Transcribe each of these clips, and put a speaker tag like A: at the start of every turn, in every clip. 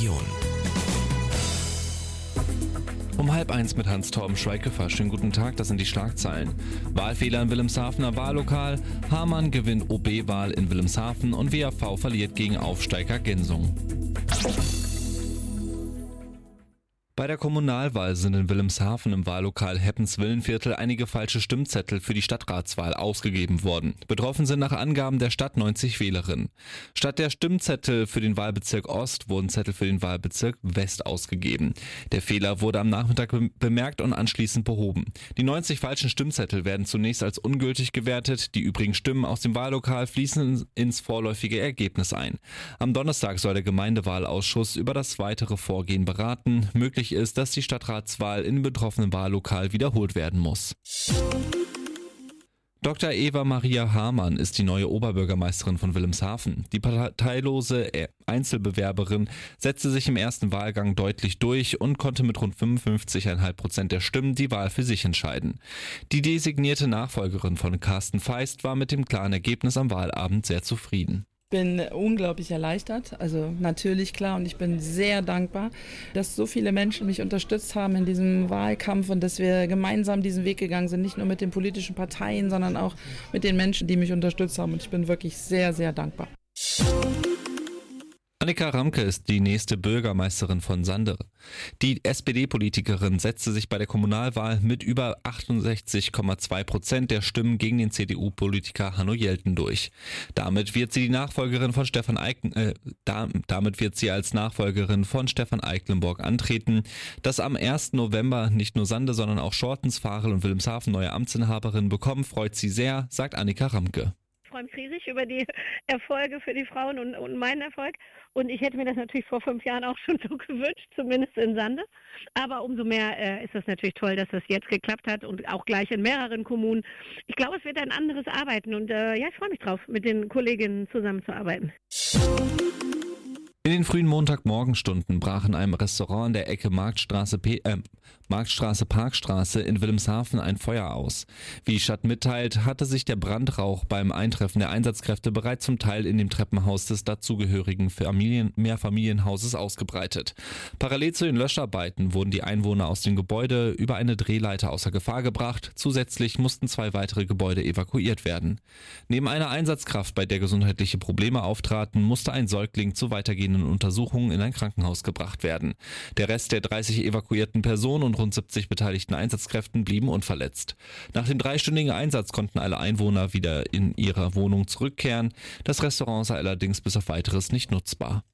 A: Region.
B: Um 12:30 mit Hans-Torben Schweighofer. Schönen guten Tag, das sind die Schlagzeilen. Wahlfehler in Wilhelmshavener Wahllokal, Hamann gewinnt OB-Wahl in Wilhelmshaven und WAV verliert gegen Aufsteiger Gensung. Bei der Kommunalwahl sind in Wilhelmshaven im Wahllokal Heppens-Villenviertel einige falsche Stimmzettel für die Stadtratswahl ausgegeben worden. Betroffen sind nach Angaben der Stadt 90 Wählerinnen. Statt der Stimmzettel für den Wahlbezirk Ost wurden Zettel für den Wahlbezirk West ausgegeben. Der Fehler wurde am Nachmittag bemerkt und anschließend behoben. Die 90 falschen Stimmzettel werden zunächst als ungültig gewertet. Die übrigen Stimmen aus dem Wahllokal fließen ins vorläufige Ergebnis ein. Am Donnerstag soll der Gemeindewahlausschuss über das weitere Vorgehen beraten. Möglich ist, dass die Stadtratswahl in dem betroffenen Wahllokal wiederholt werden muss. Dr. Eva Maria Hamann ist die neue Oberbürgermeisterin von Wilhelmshaven. Die parteilose Einzelbewerberin setzte sich im ersten Wahlgang deutlich durch und konnte mit rund 55,5% der Stimmen die Wahl für sich entscheiden. Die designierte Nachfolgerin von Carsten Feist war mit dem klaren Ergebnis am Wahlabend sehr zufrieden.
C: Ich bin unglaublich erleichtert, also natürlich klar, und ich bin sehr dankbar, dass so viele Menschen mich unterstützt haben in diesem Wahlkampf und dass wir gemeinsam diesen Weg gegangen sind, nicht nur mit den politischen Parteien, sondern auch mit den Menschen, die mich unterstützt haben, und ich bin wirklich sehr, sehr dankbar.
B: Annika Ramke ist die nächste Bürgermeisterin von Sandere. Die SPD-Politikerin setzte sich bei der Kommunalwahl mit über 68,2% der Stimmen gegen den CDU-Politiker Hanno Jelten durch. Damit wird sie als Nachfolgerin von Stefan Eiklenborg antreten. Dass am 1. November nicht nur Sande, sondern auch Schortens, Varel und Wilhelmshaven neue Amtsinhaberinnen bekommen, freut sie sehr, sagt Annika Ramke.
D: Ich freue mich riesig über die Erfolge für die Frauen und meinen Erfolg. Und ich hätte mir das natürlich vor 5 Jahren auch schon so gewünscht, zumindest in Sande. Aber umso mehr ist es natürlich toll, dass das jetzt geklappt hat und auch gleich in mehreren Kommunen. Ich glaube, es wird ein anderes Arbeiten und ich freue mich drauf, mit den Kolleginnen zusammenzuarbeiten.
B: In den frühen Montagmorgenstunden brach in einem Restaurant an der Ecke Marktstraße-Parkstraße in Wilhelmshaven ein Feuer aus. Wie die Stadt mitteilt, hatte sich der Brandrauch beim Eintreffen der Einsatzkräfte bereits zum Teil in dem Treppenhaus des dazugehörigen Mehrfamilienhauses ausgebreitet. Parallel zu den Löscharbeiten wurden die Einwohner aus dem Gebäude über eine Drehleiter außer Gefahr gebracht. Zusätzlich mussten 2 weitere Gebäude evakuiert werden. Neben einer Einsatzkraft, bei der gesundheitliche Probleme auftraten, musste ein Säugling zu weitergehenden Untersuchungen in ein Krankenhaus gebracht werden. Der Rest der 30 evakuierten Personen und rund 70 beteiligten Einsatzkräften blieben unverletzt. Nach dem 3-stündigen Einsatz konnten alle Einwohner wieder in ihre Wohnung zurückkehren. Das Restaurant sei allerdings bis auf Weiteres nicht nutzbar.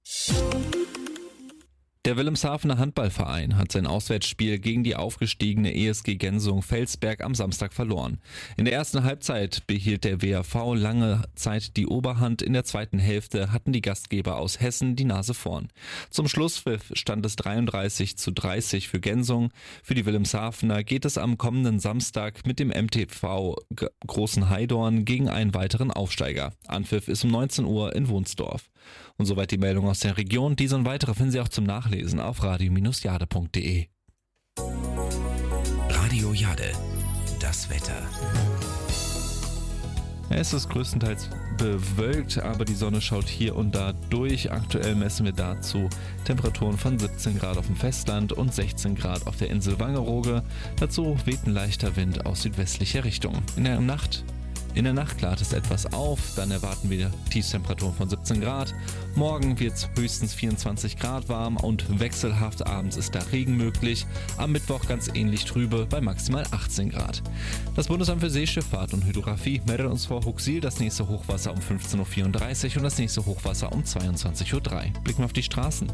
B: Der Wilhelmshavener Handballverein hat sein Auswärtsspiel gegen die aufgestiegene ESG Gensung Felsberg am Samstag verloren. In der ersten Halbzeit behielt der WAV lange Zeit die Oberhand, in der zweiten Hälfte hatten die Gastgeber aus Hessen die Nase vorn. Zum Schlusspfiff stand es 33:30 für Gensung. Für die Wilhelmshavener geht es am kommenden Samstag mit dem MTV Großen Heidorn gegen einen weiteren Aufsteiger. Anpfiff ist um 19 Uhr in Wunsdorf. Und soweit die Meldung aus der Region. Diese und weitere finden Sie auch zum Nachlesen auf radio-jade.de.
A: Radio Jade, das Wetter.
B: Es ist größtenteils bewölkt, aber die Sonne schaut hier und da durch. Aktuell messen wir dazu Temperaturen von 17 Grad auf dem Festland und 16 Grad auf der Insel Wangerooge. Dazu weht ein leichter Wind aus südwestlicher Richtung. In der Nacht klart es etwas auf, dann erwarten wir Tiefstemperaturen von 17 Grad. Morgen wird es höchstens 24 Grad warm und wechselhaft, abends ist da Regen möglich. Am Mittwoch ganz ähnlich trübe bei maximal 18 Grad. Das Bundesamt für Seeschifffahrt und Hydrographie meldet uns vor Huxil das nächste Hochwasser um 15:34 Uhr und das nächste Hochwasser um 22:03 Uhr. Blicken wir auf die Straßen.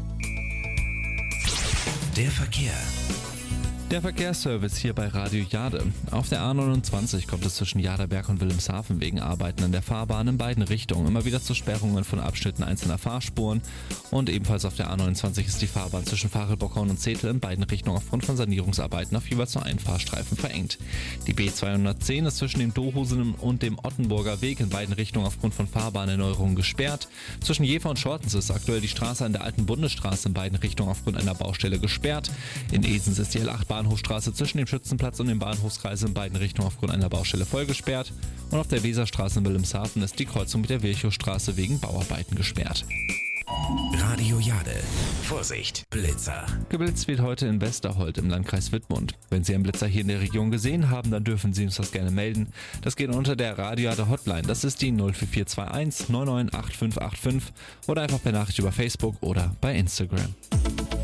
A: Der Verkehr.
B: Der Verkehrsservice hier bei Radio Jade. Auf der A29 kommt es zwischen Jaderberg und Wilhelmshaven wegen Arbeiten an der Fahrbahn in beiden Richtungen immer wieder zu Sperrungen von Abschnitten einzelner Fahrspuren. Und ebenfalls auf der A29 ist die Fahrbahn zwischen Farelbockhorn und Zetel in beiden Richtungen aufgrund von Sanierungsarbeiten auf jeweils nur einen Fahrstreifen verengt. Die B210 ist zwischen dem Dohusen und dem Ottenburger Weg in beiden Richtungen aufgrund von Fahrbahnerneuerungen gesperrt. Zwischen Jever und Schortens ist aktuell die Straße an der alten Bundesstraße in beiden Richtungen aufgrund einer Baustelle gesperrt. In Esens ist die L8-Bahnhofstraße zwischen dem Schützenplatz und dem Bahnhofskreis in beiden Richtungen aufgrund einer Baustelle voll gesperrt. Und auf der Weserstraße in Wilhelmshaven ist die Kreuzung mit der Virchowstraße wegen Bauarbeiten gesperrt.
A: Radio Jade. Vorsicht, Blitzer.
B: Geblitzt wird heute in Westerholt im Landkreis Wittmund. Wenn Sie einen Blitzer hier in der Region gesehen haben, dann dürfen Sie uns das gerne melden. Das geht unter der Radio Jade Hotline. Das ist die 04421 998585 oder einfach per Nachricht über Facebook oder bei Instagram.